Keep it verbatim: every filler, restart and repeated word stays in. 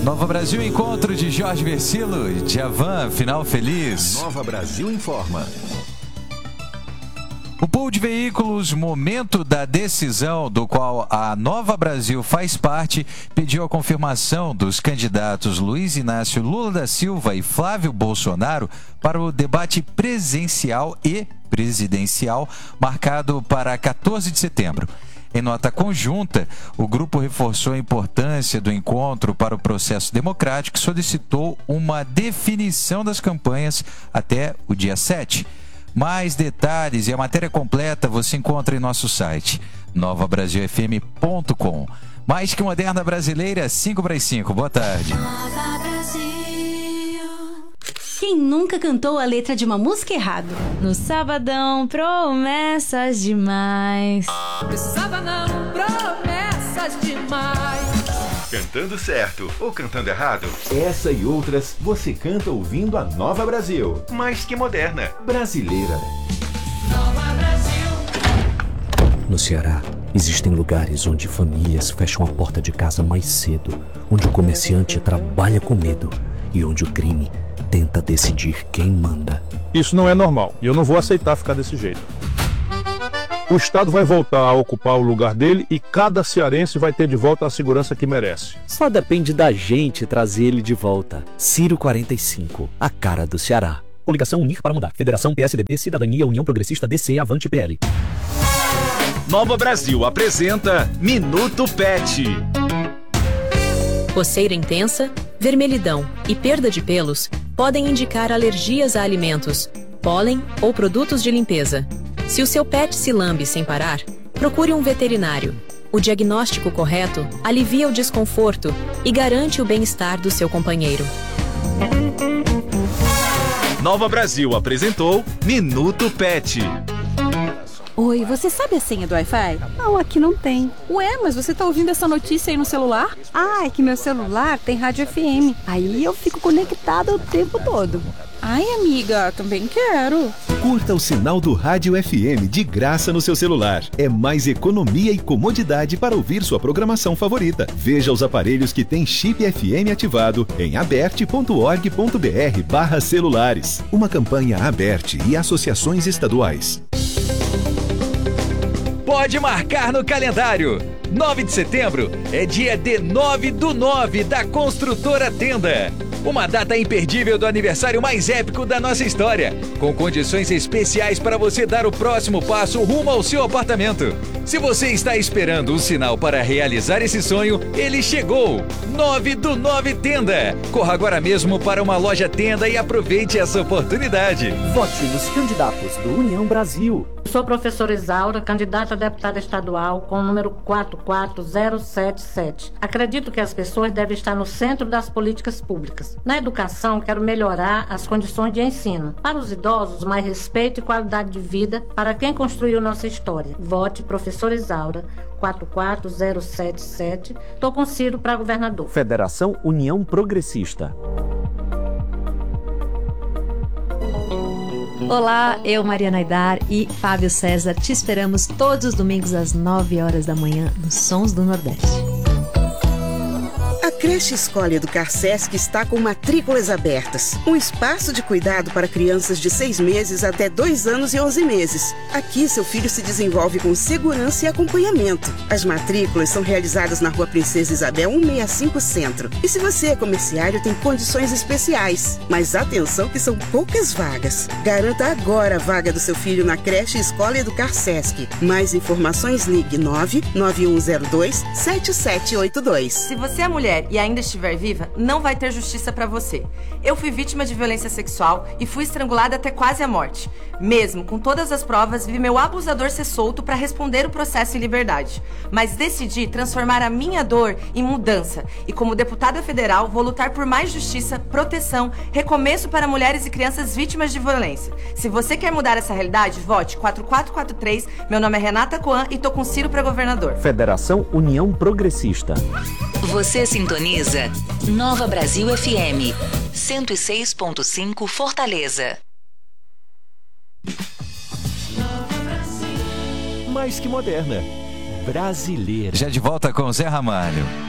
Nova Brasil, encontro de Jorge Versilo e Djavan, final feliz. Nova Brasil informa. O pool de veículos Momento da Decisão, do qual a Nova Brasil faz parte, pediu a confirmação dos candidatos Luiz Inácio Lula da Silva e Flávio Bolsonaro para o debate presencial e presidencial marcado para quatorze de setembro. Em nota conjunta, o grupo reforçou a importância do encontro para o processo democrático e solicitou uma definição das campanhas até o dia sete. Mais detalhes e a matéria completa você encontra em nosso site, nova brasil f m ponto com. Mais que moderna brasileira, cinco para as cinco. Boa tarde. Nova Brasil. Quem nunca cantou a letra de uma música errado? No sabadão, promessas demais. No sabadão, promessas demais. Cantando certo ou cantando errado? Essa e outras você canta ouvindo a Nova Brasil. Mais que moderna, brasileira. Nova Brasil. No Ceará, existem lugares onde famílias fecham a porta de casa mais cedo, onde o comerciante trabalha com medo e onde o crime tenta decidir quem manda. Isso não é normal e eu não vou aceitar ficar desse jeito. O Estado vai voltar a ocupar o lugar dele e cada cearense vai ter de volta a segurança que merece. Só depende da gente trazer ele de volta. Ciro quarenta e cinco, a cara do Ceará. Coligação Unir para Mudar. Federação P S D B, Cidadania, União Progressista, D C, Avante P L. Nova Brasil apresenta Minuto Pet. Coceira intensa, vermelhidão e perda de pelos podem indicar alergias a alimentos, pólen ou produtos de limpeza. Se o seu pet se lambe sem parar, procure um veterinário. O diagnóstico correto alivia o desconforto e garante o bem-estar do seu companheiro. Nova Brasil apresentou Minuto Pet. Oi, você sabe a senha do Wi-Fi? Não, aqui não tem. Ué, mas você tá ouvindo essa notícia aí no celular? Ah, é que meu celular tem rádio F M. Aí eu fico conectada o tempo todo. Ai, amiga, também quero. Curta o sinal do Rádio F M de graça no seu celular. É mais economia e comodidade para ouvir sua programação favorita. Veja os aparelhos que têm chip F M ativado em aberte ponto org ponto br barra celulares. Uma campanha Aberte e associações estaduais. Pode marcar no calendário. nove de setembro é dia de nove do nove da Construtora Tenda. Uma data imperdível do aniversário mais épico da nossa história, com condições especiais para você dar o próximo passo rumo ao seu apartamento. Se você está esperando um sinal para realizar esse sonho, ele chegou! nove do nove Tenda. Corra agora mesmo para uma loja Tenda e aproveite essa oportunidade. Vote nos candidatos do União Brasil. Sou professora Isaura, candidata a deputada estadual com o número quatro quatro zero sete sete. Acredito que as pessoas devem estar no centro das políticas públicas. Na educação, quero melhorar as condições de ensino. Para os idosos, mais respeito e qualidade de vida para quem construiu nossa história. Vote professora Isaura, quatro quatro zero sete sete. Tô com Ciro para governador. Federação União Progressista. Olá, eu, Mariana Aidar e Fábio César te esperamos todos os domingos às nove horas da manhã nos Sons do Nordeste. A creche Escola Educar Sesc está com matrículas abertas. Um espaço de cuidado para crianças de seis meses até dois anos e onze meses. Aqui, seu filho se desenvolve com segurança e acompanhamento. As matrículas são realizadas na Rua Princesa Isabel cento e sessenta e cinco Centro. E se você é comerciário, tem condições especiais. Mas atenção que são poucas vagas. Garanta agora a vaga do seu filho na creche Escola Educar Sesc. Mais informações, ligue nove nove um zero dois sete sete oito dois. Se você é mulher e ainda estiver viva, não vai ter justiça pra você. Eu fui vítima de violência sexual e fui estrangulada até quase a morte. Mesmo com todas as provas, vi meu abusador ser solto pra responder o processo em liberdade. Mas decidi transformar a minha dor em mudança. E como deputada federal, vou lutar por mais justiça, proteção, recomeço para mulheres e crianças vítimas de violência. Se você quer mudar essa realidade, vote quatro quatro quatro três. Meu nome é Renata Coan e tô com Ciro pra governador. Federação União Progressista. Você sintoniza Nova Brasil F M cento e seis ponto cinco Fortaleza. Mais que moderna, brasileira. Já de volta com Zé Ramalho.